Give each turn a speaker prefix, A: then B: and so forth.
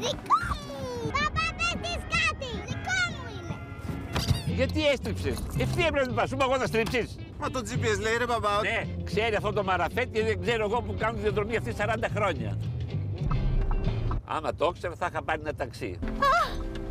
A: Δικό μου! Παπά, πες κάτι! Δικό μου είναι!
B: Γιατί έστριψες? Ευθεία πρέπει να πας, σου είπα εγώ να στρίψεις.
C: Μα το GPS λέει ρε παπά.
B: Ναι, ξέρει αυτό το μαραφέτ και δεν ξέρω εγώ που κάνω τη διαδρομή αυτή 40 χρόνια. Άμα το ήξερα θα είχα πάρει ένα ταξί.